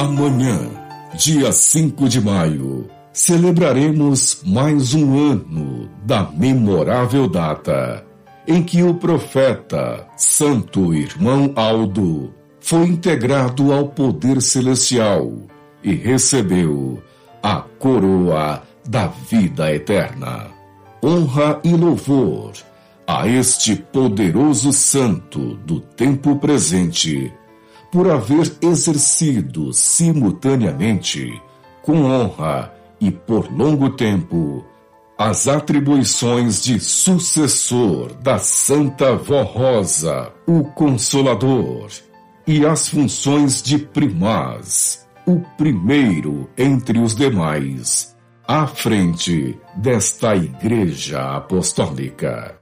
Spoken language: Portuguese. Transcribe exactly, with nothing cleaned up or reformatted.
Amanhã, dia cinco de maio, celebraremos mais um ano da memorável data em que o profeta Santo Irmão Aldo foi integrado ao poder celestial e recebeu a coroa da vida eterna. Honra e louvor a este poderoso santo do tempo presente, por haver exercido simultaneamente, com honra e por longo tempo, as atribuições de sucessor da Santa Vó Rosa, o Consolador, e as funções de primaz, o primeiro entre os demais, à frente desta Igreja Apostólica.